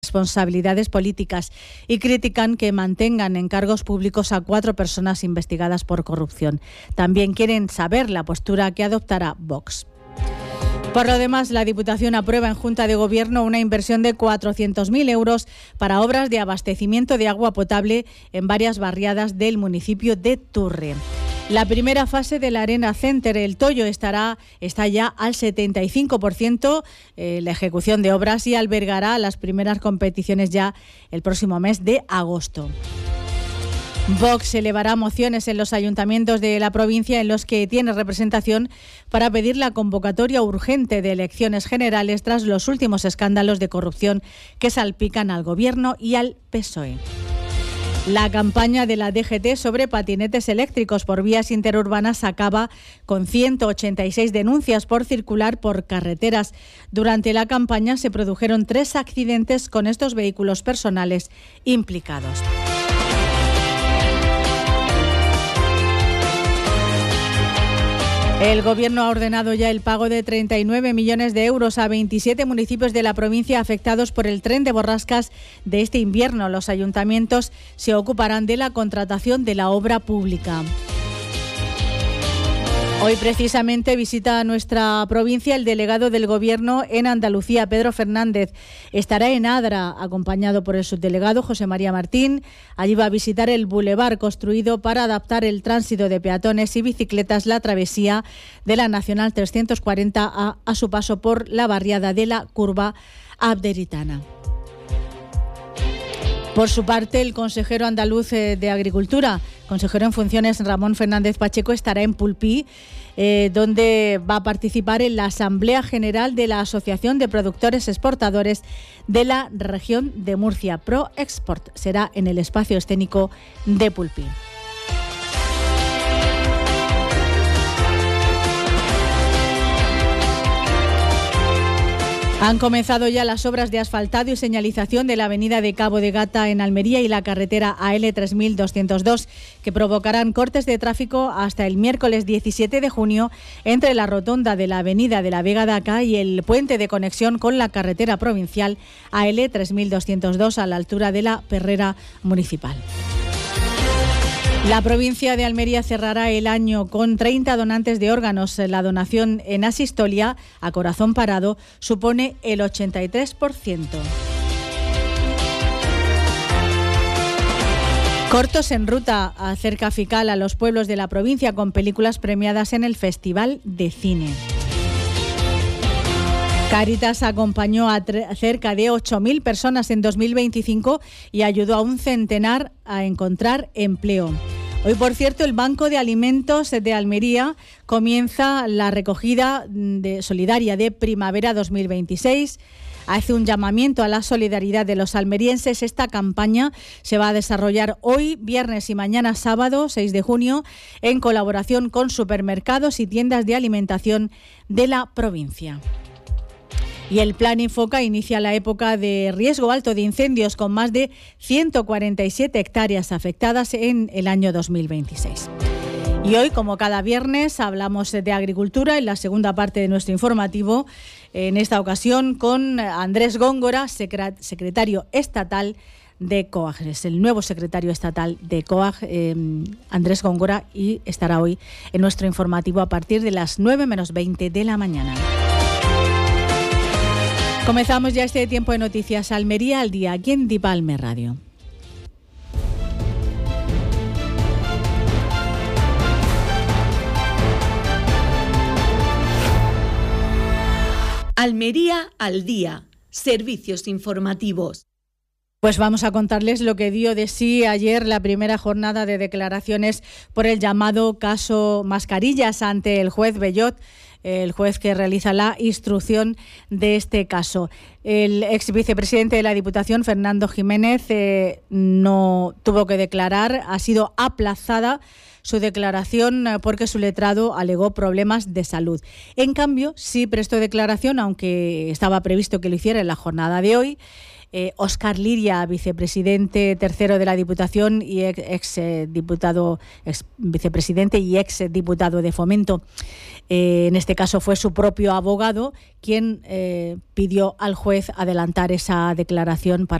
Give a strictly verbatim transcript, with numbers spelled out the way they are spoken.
responsabilidades políticas y critican que mantengan en cargos públicos a cuatro personas investigadas por corrupción. También quieren saber la postura que adoptará Vox. Por lo demás, la Diputación aprueba en Junta de Gobierno una inversión de cuatrocientos mil euros para obras de abastecimiento de agua potable en varias barriadas del municipio de Turre. La primera fase de la Arena Center, el Toyo, estará está ya al setenta y cinco por ciento eh, la ejecución de obras y albergará las primeras competiciones ya el próximo mes de agosto. Vox elevará mociones en los ayuntamientos de la provincia en los que tiene representación para pedir la convocatoria urgente de elecciones generales tras los últimos escándalos de corrupción que salpican al Gobierno y al P S O E. La campaña de la D G T sobre patinetes eléctricos por vías interurbanas acaba con ciento ochenta y seis denuncias por circular por carreteras. Durante la campaña se produjeron tres accidentes con estos vehículos personales implicados. El Gobierno ha ordenado ya el pago de treinta y nueve millones de euros a veintisiete municipios de la provincia afectados por el tren de borrascas de este invierno. Los ayuntamientos se ocuparán de la contratación de la obra pública. Hoy precisamente visita a nuestra provincia el delegado del Gobierno en Andalucía, Pedro Fernández. Estará en Adra, acompañado por el subdelegado José María Martín. Allí va a visitar el bulevar construido para adaptar el tránsito de peatones y bicicletas, la travesía de la Nacional trescientos cuarenta a, a su paso por la barriada de la Curva Abderitana. Por su parte, el consejero andaluz de Agricultura, consejero en funciones Ramón Fernández Pacheco, estará en Pulpí, eh, donde va a participar en la Asamblea General de la Asociación de Productores Exportadores de la región de Murcia. ProExport será en el espacio escénico de Pulpí. Han comenzado ya las obras de asfaltado y señalización de la avenida de Cabo de Gata en Almería y la carretera A L tres mil doscientos dos, que provocarán cortes de tráfico hasta el miércoles diecisiete de junio entre la rotonda de la avenida de la Vega Daca y el puente de conexión con la carretera provincial A L tres mil doscientos dos a la altura de la Perrera Municipal. La provincia de Almería cerrará el año con treinta donantes de órganos. La donación en asistolia a corazón parado supone el ochenta y tres por ciento. Cortos en ruta acerca Fical a los pueblos de la provincia con películas premiadas en el Festival de Cine. Cáritas acompañó a tre- cerca de ocho mil personas en dos mil veinticinco y ayudó a un centenar a encontrar empleo. Hoy, por cierto, el Banco de Alimentos de Almería comienza la recogida de solidaria de primavera dos mil veintiséis. Hace un llamamiento a la solidaridad de los almerienses. Esta campaña se va a desarrollar hoy, viernes y mañana sábado, seis de junio, en colaboración con supermercados y tiendas de alimentación de la provincia. Y el Plan Infoca inicia la época de riesgo alto de incendios con más de ciento cuarenta y siete hectáreas afectadas en el año dos mil veintiséis. Y hoy, como cada viernes, hablamos de agricultura en la segunda parte de nuestro informativo, en esta ocasión con Andrés Góngora, secretario estatal de COAG. Es el nuevo secretario estatal de COAG, eh, Andrés Góngora, y estará hoy en nuestro informativo a partir de las nueve menos veinte de la mañana. Comenzamos ya este tiempo de noticias. Almería al día, aquí en Dipalme Radio. Almería al día. Servicios informativos. Pues vamos a contarles lo que dio de sí ayer la primera jornada de declaraciones por el llamado caso Mascarillas ante el juez Bellot, el juez que realiza la instrucción de este caso. El ex vicepresidente de la Diputación, Fernando Jiménez, eh, no tuvo que declarar. Ha sido aplazada su declaración porque su letrado alegó problemas de salud. En cambio, sí prestó declaración, aunque estaba previsto que lo hiciera en la jornada de hoy, Eh, Óscar Liria, vicepresidente tercero de la Diputación y ex, ex eh, diputado, ex vicepresidente y ex diputado de Fomento. Eh, en este caso fue su propio abogado quien eh, pidió al juez adelantar esa declaración para